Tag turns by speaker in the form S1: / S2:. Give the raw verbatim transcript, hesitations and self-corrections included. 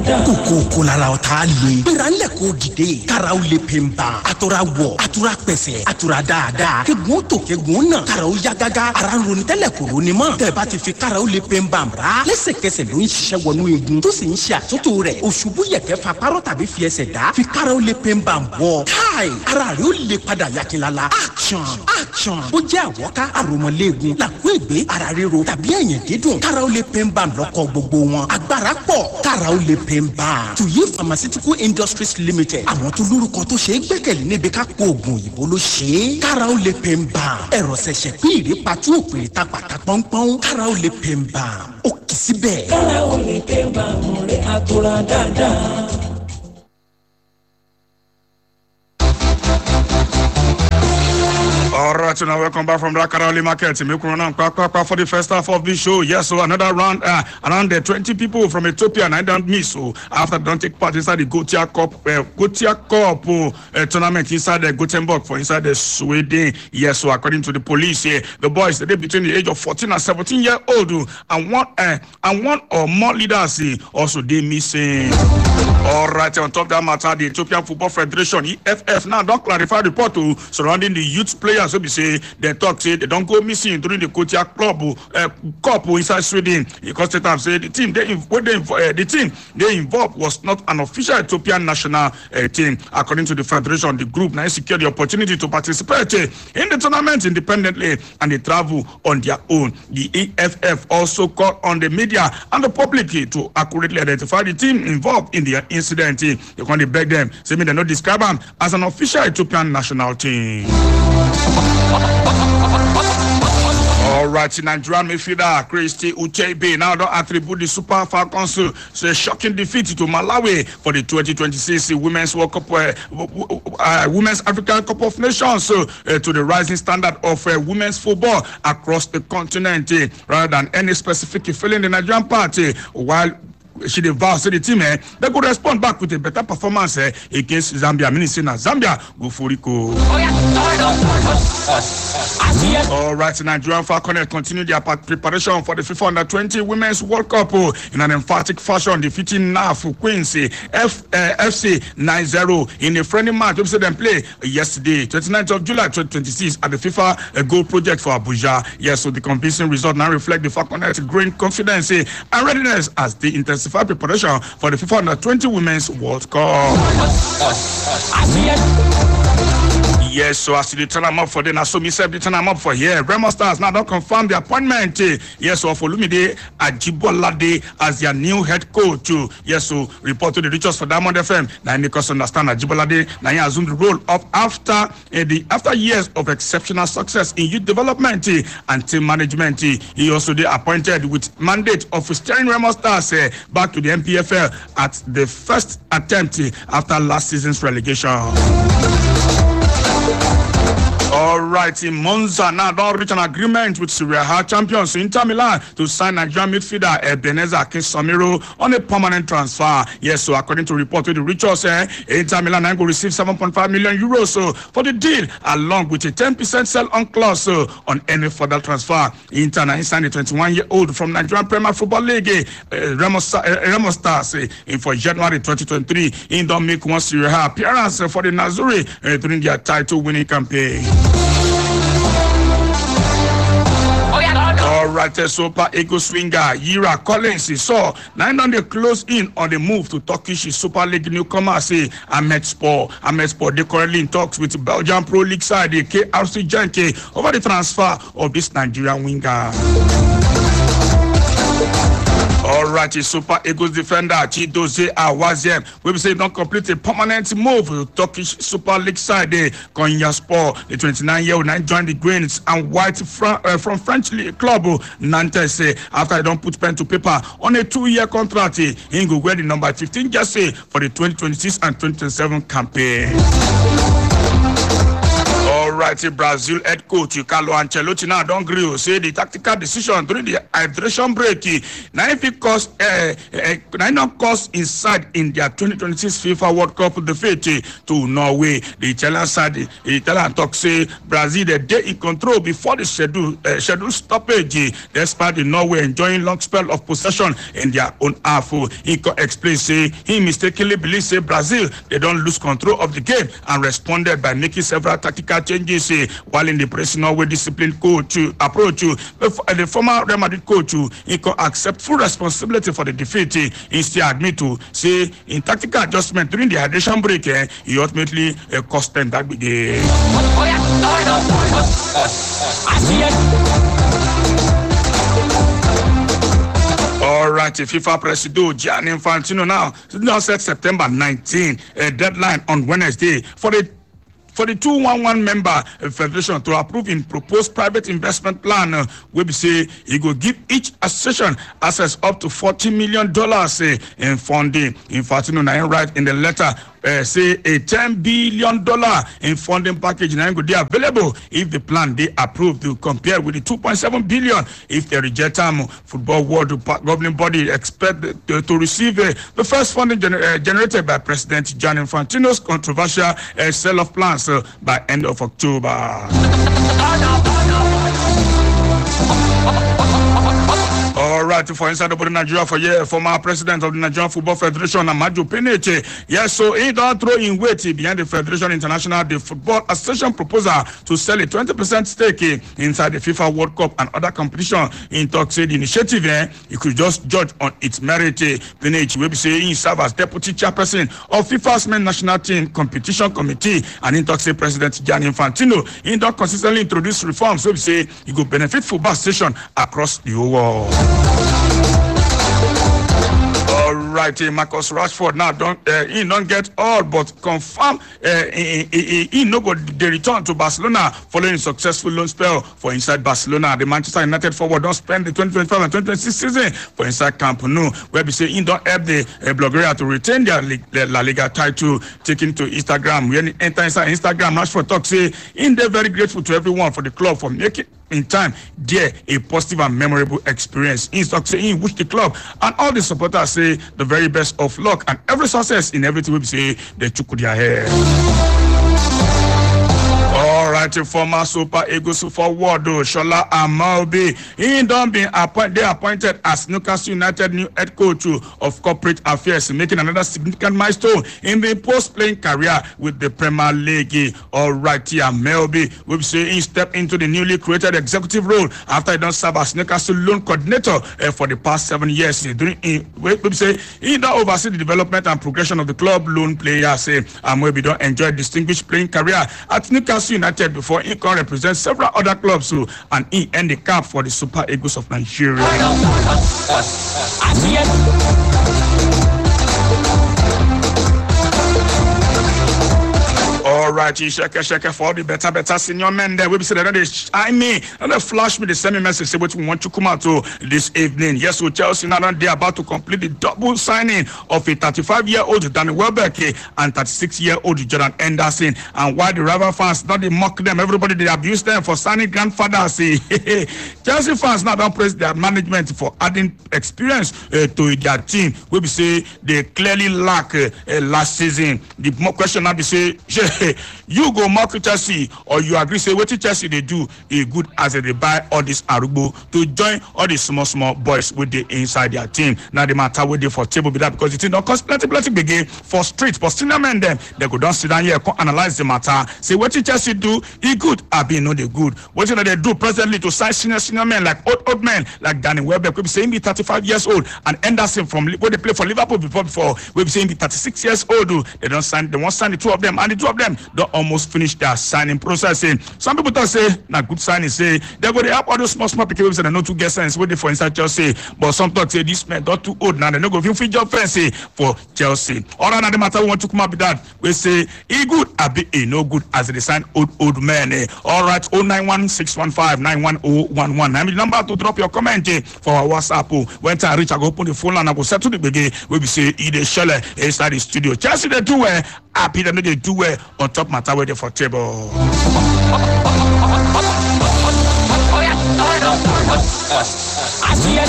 S1: dáadáa.
S2: kókó kó lára ọ̀tá le. gbéra ńlẹ̀ kó dìde. kára ó lè pè ń ban. àtọ̀ra wọ̀ àtúrà pẹ̀sẹ̀ àtúrà dáadáa. kegun tó kegun náà. kára ó yá gágá. ara ń ronú tẹ́lẹ̀ kò ronú mọ́. tẹ̀bá ti fi kára ó lè pè ń ban ra. lẹ́sẹ̀kẹsẹ̀ ló ń ṣiṣẹ́ wọnú egun. tó sì ń ṣe àtúntò rẹ̀. òṣùbù yẹ̀kẹ́ fa párọ̀ tàbí fi ẹsẹ̀ dá. fi kára ó lè pè ń ban bọ̀. káì ara rẹ̀ ó lè padà yakinlala. action action. ó jẹ́ àwọ̀ká àròmọ̀léegun. làkún ìgbé ara ríro tàbí ẹ̀yìn dídùn. kára ó lè pè ń ban lọ́kọ̀ gbogbo wọn. agbára pọ̀ kára ó lè pè ń ban. tuyi pharmaceutical industries limited. àwọn tó lórúkọ tó ṣe é gbẹ́kẹ̀lé níbi ká kó oògùn òyìnbó ló ṣe é. kára ó lè pè ń ban. ẹ̀rọ ṣẹ̀ṣẹ̀ pín ìrèpàtú òpèrè ta pàtà pọ́npọ́n. kára ó lè pè ń ban. ó kì í síbẹ̀.
S1: kára ó lè pè ń ban mọ̀ rẹ̀ àtúrà dáadáa.
S3: All right, so now welcome back from Rakarali Market. Make run on for the first half of this show. Yes, so another round, uh, around the twenty people from Ethiopia, and I don't miss. So after they don't take part inside the Gotia Cup, uh, Gotia Cup uh, tournament inside the Gothenburg for inside the Sweden. Yes, so according to the police, uh, the boys they between the age of fourteen and seventeen year old, uh, and one uh, and one or more leaders uh, also they missing. All right, on top of that matter, the Ethiopian Football Federation (E F F) now don't clarify the report to surrounding the youth players. So be say they talk say they don't go missing during the Gotia Club uh, Cup inside Sweden because they have said the team they, they uh, the team they involved was not an official Ethiopian national uh, team. According to the federation, the group now secured the opportunity to participate uh, in the tournament independently and they travel on their own. The E F F also called on the media and the public to accurately identify the team involved in the incident. They want to beg them, say me they not describe them as an official Ethiopian national team. All right, Nigerian midfielder Christy Ucheibe now don't attribute the Super Falcons to a shocking defeat to Malawi for the twenty twenty-six Women's World Cup, uh, uh, Women's African Cup of Nations, uh, to the rising standard of uh, women's football across the continent, uh, rather than any specific feeling the Nigerian party, while she devours the team, eh, they could respond back with a better performance eh, against Zambia. Meaning, Zambia go for Rico. All right, Nigerian Falcons continue their preparation for the FIFA Under twenty Women's World Cup oh, in an emphatic fashion, defeating N A F Queens F, uh, F C nine zero in a friendly match. We said them play yesterday, twenty-ninth of July twenty twenty-six, at the FIFA uh, Goal Project for Abuja. Yes, so the convincing result now reflect the Falcons' growing confidence eh, and readiness as they intensify preparation for the FIFA Under twenty Women's World Cup. Yes, so as they turn them up for them, so me say they turn them up for here. Remo Stars now don't confirm the appointment. Yes, so Olumide Ajibolade as their new head coach. Yes, so report to the Richards for Diamond F M. Now because understand Ajibolade now he assumed the role of after uh, the after years of exceptional success in youth development uh, and team management. Uh, he also they appointed with mandate of steering Remo Stars uh, back to the M P F L at the first attempt uh, after last season's relegation. All right, in Monza now don't reach an agreement with Serie A champions Inter Milan to sign Nigerian midfielder Ebenezer Akinsamiro on a permanent transfer. Yes, so according to report with the Richards, eh, Inter Milan will receive seven point five million euros so, for the deal, along with a ten percent sell-on clause so, on any further transfer. Inter now signed a twenty-one-year-old from Nigerian Premier Football League, uh, Remo, uh, Remo Stars, uh, in for January twenty twenty-three. In don't make one Serie A appearance uh, for the Nazuri uh, during their title-winning campaign. All right, Super Eagles swinger Yira Collins saw nine on the close in on the move to Turkish Super League newcomer say Ahmetspor. Ahmetspor they currently in talks with Belgian Pro League side the K R C Genk over the transfer of this Nigerian winger. All right, Super Eagles defender Chidozie Awaziem we say don't complete a permanent move to Turkish Super League side. Konyaspor, the twenty-nine-year-old, now joined the Greens and White from, uh, from French League club Nantes uh, after they don't put pen to paper on a two-year contract. Uh, he will wear the number fifteen jersey for the twenty twenty-six and twenty twenty-seven campaign. All right, Brazil head coach Carlo Ancelotti now don't agree. Say the tactical decision during the hydration break now if it cause uh, uh, now not cause inside in their twenty twenty-six FIFA World Cup defeat to Norway. The Italian side, the Italian talk say Brazil they day in control before the schedule uh, schedule stoppage. Despite the Norway enjoying long spell of possession in their own half, he could explain say he mistakenly believes say Brazil they don't lose control of the game and responded by making several tactical changes. Uh, while in the press Norway disciplined coach uh, approach, uh, the former Real Madrid coach uh, he could accept full responsibility for the defeat. Uh, he still admit to say in tactical adjustment during the hydration break, uh, he ultimately uh, cost them that big game. All right, FIFA President Gianni Infantino now now set September nineteenth a deadline on Wednesday for the for the two one one member federation to approve in proposed private investment plan. Uh, we be say he go give each association access up to forty million dollars uh, in funding. Infantino now write in the letter. Uh, say a ten billion dollar in funding package now go be available if the plan they approved to compare with the two point seven billion if they reject them. Football World governing body expect to, to receive uh, the first funding gener uh, generated by President Gianni Infantino's controversial uh, sell of plans uh, by end of October. All right, for inside about Nigeria for yeah, former president of the Nigerian Football Federation, Amaju Peneche. Yes, so he don't throw in weight behind the Federation International, the Football Association proposal to sell a twenty percent stake inside the FIFA World Cup and other competition. In talk say the initiative, eh, you could just judge on its merit. Peneche will be saying he serve as deputy chairperson of FIFA's men national team competition committee, and in talk say President Gianni Infantino. He don't consistently introduce reforms. So we say he could benefit football station across the whole world. All right, Marcus Rashford now don't uh, he don't get all but confirm uh, he, he, he no go the return to Barcelona following a successful loan spell for inside Barcelona. The Manchester United forward don't spend the twenty twenty-five and twenty twenty-six season for inside Camp Nou, where we say he don't help the uh, Bulgaria to retain their, their La Liga title. Taking to Instagram, when he enter inside Instagram, Rashford talk say in they're very grateful to everyone for the club for making in time there a positive and memorable experience. In talk say in which the club and all the supporters say the very best of luck and every success in everything we say they took their hair. All right, former Super Eagles forward Shola Amobi, he don't be appointed. They appointed as Newcastle United new head coach of corporate affairs, making another significant milestone in the post-playing career with the Premier League. All right, here Amobi will say he stepped into the newly created executive role after he done serve as Newcastle loan coordinator uh, for the past seven years. During he we say he don't oversee the development and progression of the club loan players. Uh, Amobi don't enjoy a distinguished playing career at Newcastle United before he can represent several other clubs too, and he earned the cap for the Super Eagles of Nigeria. All right, shake shake for the better better senior men there. We be say that they I mean, and they flash me the same message say what we want to come out to this evening. Yes, so Chelsea now they are about to complete the double signing of a thirty-five year old Danny Welbeck and thirty-six year old Jordan Henderson. And why the rival fans not they mock them, everybody they abuse them for signing grandfathers. Chelsea fans now don't praise their management for adding experience uh, to their team. We be say they clearly lack uh, uh, last season. The question now be say you go mock Chelsea or you agree say what Chelsea they do is good as they buy all this Arubo to join all these small small boys with the inside their team. Now the matter with the for table with that because it don't cost plenty plenty big for street but senior men them they go down sit down here analyze the matter say what Chelsea do is good I be no they good what they do presently to sign senior senior men like old old men like Danny Welbeck we be saying be thirty-five years old and Henderson from where they play for Liverpool before before we be saying be thirty-six years old they don't sign they won't sign the two of them and the two of them don't almost finish their signing process. Some people don't say na good signing say they go to help all those small small people say they no too get sense waiting for inside Chelsea but some talk say this man not too old now they no go fit job fancy for Chelsea. All right, now the matter we want to come up with that we say he good I be a no good as they sign old old men. All right, oh nine one six one five nine one oh one one. I mean the number to drop your comment for our WhatsApp. When I reach I go open the phone line I go settle the big we be say he dey shell inside the studio. Chelsea they do well happy them they do well on top matter where they for table.
S1: I see a